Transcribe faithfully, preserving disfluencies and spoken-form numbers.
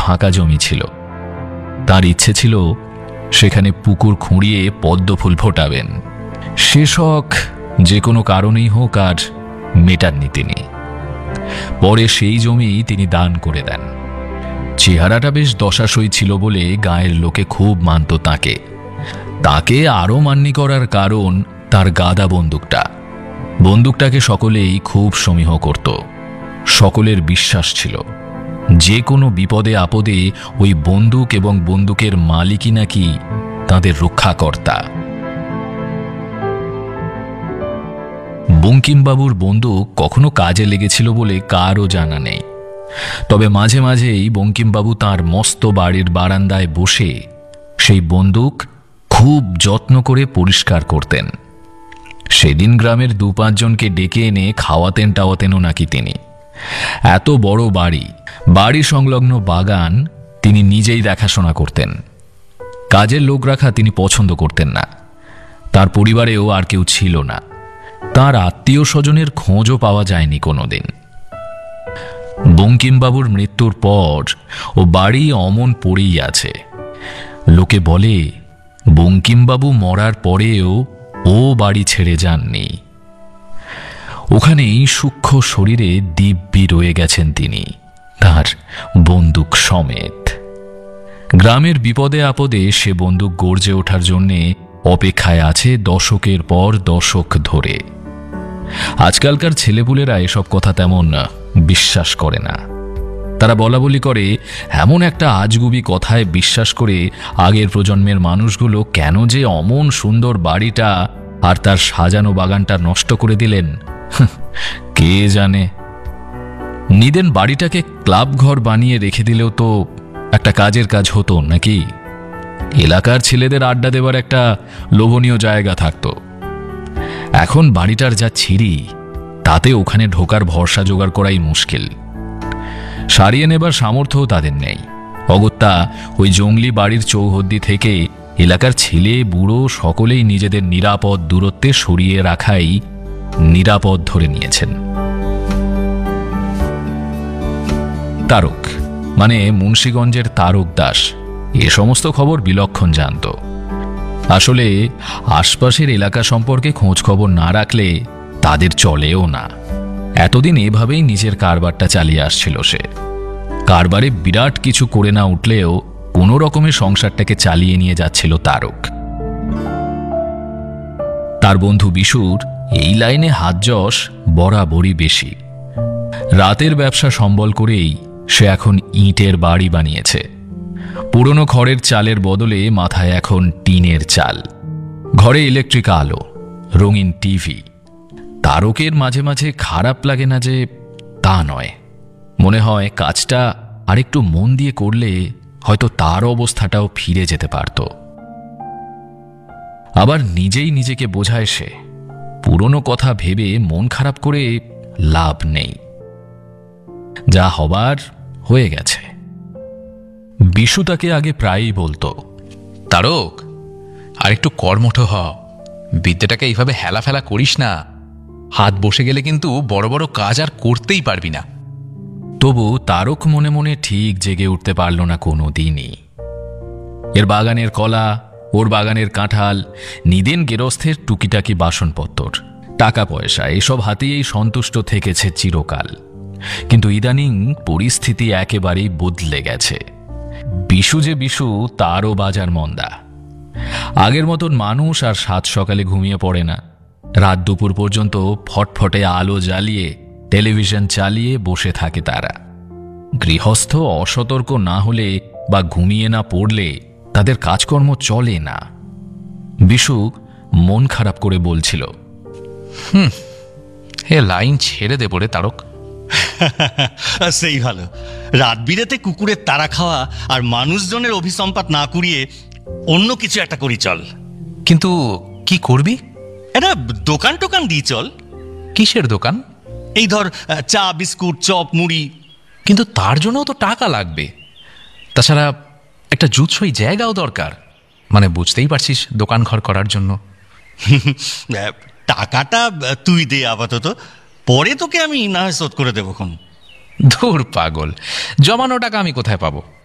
ফাঁকা জমি ছিল। তার ইচ্ছে ছিল সেখানে পুকুর খুঁড়িয়ে পদ্ম ফুল ফোটাবেন। সে শখ যে কোনো কারণেই হোক আর মেটাননি তিনি। পরে সেই জমি তিনি দান করে দেন। চেহারাটা বেশ দশাসই ছিল বলে গায়ের লোকে খুব মানত তাকে। তাকে আরও মান্যি করার কারণ তার গাদা বন্দুকটা। বন্দুকটাকে সকলেই খুব সমীহ করত। সকলের বিশ্বাস ছিল যে কোনো বিপদে আপদে ওই বন্দুক এবং বন্দুকের মালিকই নাকি তাদের রক্ষাকর্তা। বঙ্কিমবাবুর বন্দুক কখনো কাজে লেগেছিল বলে কারও জানা নেই। তবে মাঝে মাঝেই বঙ্কিমবাবু তাঁর মস্ত বাড়ির বারান্দায় বসে সেই বন্দুক খুব যত্ন করে পরিষ্কার করতেন। সেদিন গ্রামের দু পাঁচজনকে ডেকে এনে খাওয়াতেন টাওয়াতেনও নাকি তিনি। এত বড় বাড়ি, বাড়ি সংলগ্ন বাগান তিনি নিজেই দেখাশোনা করতেন। কাজের লোক রাখা তিনি পছন্দ করতেন না। তার পরিবারেও আর কেউ ছিল না। তার আত্মীয় স্বজনের খোঁজও পাওয়া যায়নি কোনোদিন। বঙ্কিমবাবুর মৃত্যুর পর ও বাড়ি অমন পড়েই আছে। লোকে বলে বঙ্কিমবাবু মরার পরেও ও বাড়ি ছেড়ে যাননি। ওখানেই সূক্ষ্ম শরীরে দিব্যি রয়ে গেছেন তিনি, তার বন্দুক সমেত। গ্রামের বিপদে আপদে সে বন্দুক গর্জে ওঠার জন্যে অপেক্ষায় আছে দশকের পর দশক ধরে। আজকালকার ছেলেপুলেরা এসব কথা তেমন বিশ্বাস করে না। তারা বলা বলি করে এমন একটা আজগুবি কথায় বিশ্বাস করে আগের প্রজন্মের মানুষগুলো কেন যে অমন সুন্দর বাড়িটা আর তার সাজানো বাগানটা নষ্ট করে দিলেন কে জানে। নিদেন বাড়িটাকে ক্লাব ঘর বানিয়ে রেখে দিলেও তো একটা কাজের কাজ হতো নাকি। এলাকার ছেলেদের আড্ডা দেবার একটা লোভনীয় জায়গা থাকতো। এখন বাড়িটার যা ছিঁড়ি, তাতে ওখানে ঢোকার ভরসা জোগাড় করাই মুশকিল। সারিয়ে নেবার সামর্থ্যও তাদের নেই। অগত্যা ওই জঙ্গলি বাড়ির চৌহদ্দি থেকে এলাকার ছেলে বুড়ো সকলেই নিজেদের নিরাপদ দূরত্বে সরিয়ে রাখাই নিরাপদ ধরে নিয়েছেন। তারক মানে মুন্সিগঞ্জের তারক দাস এ সমস্ত খবর বিলক্ষণ জানত। আসলে আশপাশের এলাকা সম্পর্কে খোঁজ খবর না রাখলে তাদের চলেও না। এতদিন এভাবেই নিজের কারবারটা চালিয়ে আসছিল সে। কারবারে বিরাট কিছু করে না উঠলেও কোনো রকমের সংসারটাকে চালিয়ে নিয়ে যাচ্ছিল তারক। তার বন্ধু বিশুর এই লাইনে হাতযশ বরাবরই বেশি। রাতের ব্যবসা সম্বল করেই সে এখন ইটের বাড়ি বানিয়েছে। পুরনো খড়ের চালের বদলে মাথায় এখন টিনের চাল। ঘরে ইলেকট্রিক আলো, রঙিন টিভি। তারকের মাঝে মাঝে খারাপ লাগে না যে তা নয়। মনে হয় কাজটা আরেকটু মন দিয়ে করলে হয়তো তার অবস্থাটাও ফিরে যেতে পারত। আবার নিজেই নিজেকে বোঝায় সে পুরনো কথা ভেবে মন খারাপ করে লাভ নেই। যা হবার হয়ে গেছে। বিশু তাকে আগে প্রায়ই বলতো, তারক আর একটু কর্মঠ হ, বিদ্যাটাকে এইভাবে হেলা ফেলা করিস না। হাত বসে গেলে কিন্তু বড় বড় কাজ আর করতেই পারবি না। তবু তারক মনে মনে ঠিক জেগে উঠতে পারল না কোনো দিনই। এর বাগানের কলা, ওর বাগানের কাঁঠাল, নিদেন গেরস্থের টুকিটাকি বাসনপত্তর, টাকা পয়সা এসব হাতেই সন্তুষ্ট থেকেছে চিরকাল। কিন্তু ইদানিং পরিস্থিতি একেবারেই বদলে গেছে। বিশু যে বিশু, তারও বাজার মন্দা। আগের মতন মানুষ আর সাত সকালে ঘুমিয়ে পড়ে না। রাত দুপুর পর্যন্ত ফটফটে আলো জ্বালিয়ে টেলিভিশন চালিয়ে বসে থাকে তারা। গৃহস্থ অসতর্ক না হলে বা ঘুমিয়ে না পড়লে তাদের কাজকর্ম চলে না। বিশু মন খারাপ করে বলছিল, হুম হে লাইন ছেড়ে দে পড়ে তারক। সেই ভালো। রাত বিরেতে কুকুরের তাড়া খাওয়া আর মানুষজনের অভিসম্পাত না কুড়িয়ে অন্য কিছু একটা করি চল। কিন্তু কি করবি? এটা দোকান টোকান দিই চল। কিসের দোকান? এই ধর চা বিস্কুট চপ মুড়ি। কিন্তু তার জন্যও তো টাকা লাগবে। তাছাড়া একটা জুৎসই জায়গাও দরকার। মানে বুঝতেই পারছিস, দোকান ঘর করার জন্য। টাকাটা তুই দে আপাতত, পরে তোকে আমি না হয় শোধ করে দেবো। ধুর পাগল, জমানো টাকা আমি কোথায় পাবো?